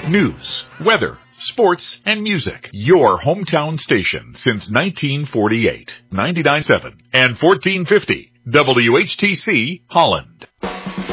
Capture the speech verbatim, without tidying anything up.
News, weather, sports, and music. Your hometown station since nineteen forty-eight. ninety-nine point seven and fourteen fifty W H T C Holland.